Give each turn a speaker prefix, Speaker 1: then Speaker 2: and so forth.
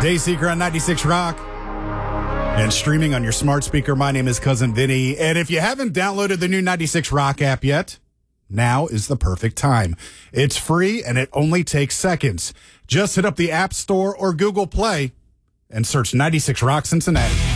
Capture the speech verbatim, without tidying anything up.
Speaker 1: Dayseeker on ninety-six Rock. And streaming on your smart speaker, my name is Cousin Vinny. And if you haven't downloaded the new ninety-six Rock app yet, now is the perfect time. It's free and it only takes seconds. Just hit up the App Store or Google Play and search ninety-six Rock Cincinnati.